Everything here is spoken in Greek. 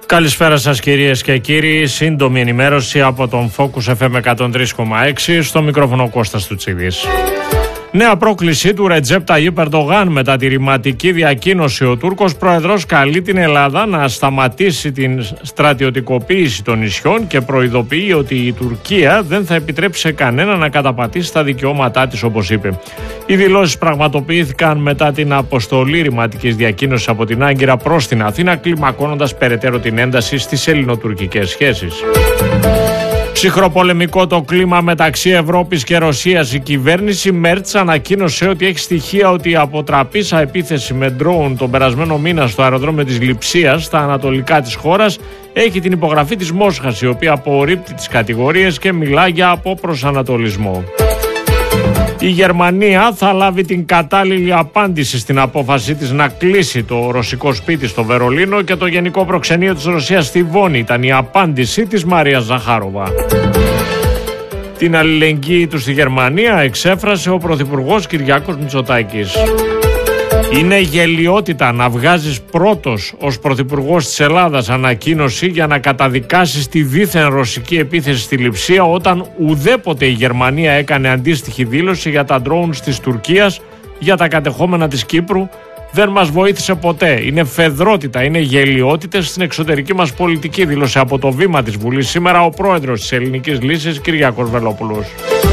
Καλησπέρα σας κυρίες και κύριοι, σύντομη ενημέρωση από τον Focus FM 103,6, στο μικρόφωνο Κώστας Τουτσίδης. Νέα πρόκληση του Ρετζέπ Ταγίπ Ερντογάν μετά τη ρηματική διακοίνωση. Ο Τούρκος πρόεδρος καλεί την Ελλάδα να σταματήσει την στρατιωτικοποίηση των νησιών και προειδοποιεί ότι η Τουρκία δεν θα επιτρέψει σε κανένα να καταπατήσει τα δικαιώματά της, όπως είπε. Οι δηλώσεις πραγματοποιήθηκαν μετά την αποστολή ρηματικής διακοίνωσης από την Άγκυρα προς την Αθήνα, κλιμακώνοντας περαιτέρω την ένταση στις ελληνοτουρκικές σχέσεις. Ψυχροπολεμικό το κλίμα μεταξύ Ευρώπης και Ρωσίας. Η κυβέρνηση Μέρτς ανακοίνωσε ότι έχει στοιχεία ότι η αποτραπήσα επίθεση με ντρόουν τον περασμένο μήνα στο αεροδρόμιο της Λειψίας, στα ανατολικά της χώρας, έχει την υπογραφή της Μόσχας, η οποία απορρίπτει τις κατηγορίες και μιλά για αποπροσανατολισμό. Η Γερμανία θα λάβει την κατάλληλη απάντηση στην απόφασή της να κλείσει το ρωσικό σπίτι στο Βερολίνο και το γενικό προξενείο της Ρωσίας στη Βόνη. Ήταν η απάντηση της Μαρίας Ζαχάροβα. Την αλληλεγγύη του στη Γερμανία εξέφρασε ο Πρωθυπουργός Κυριάκος Μητσοτάκης. Είναι γελοιότητα να βγάζεις πρώτος ως Πρωθυπουργός της Ελλάδας ανακοίνωση για να καταδικάσεις τη δίθεν ρωσική επίθεση στη Λειψία, όταν ουδέποτε η Γερμανία έκανε αντίστοιχη δήλωση για τα ντρόουν της Τουρκίας, για τα κατεχόμενα της Κύπρου. Δεν μας βοήθησε ποτέ. Είναι φεδρότητα, είναι γελοιότητες στην εξωτερική μας πολιτική, δήλωσε από το βήμα της Βουλής σήμερα ο πρόεδρος της Ελληνικής Λύσης, Κυριάκος Βελόπουλος.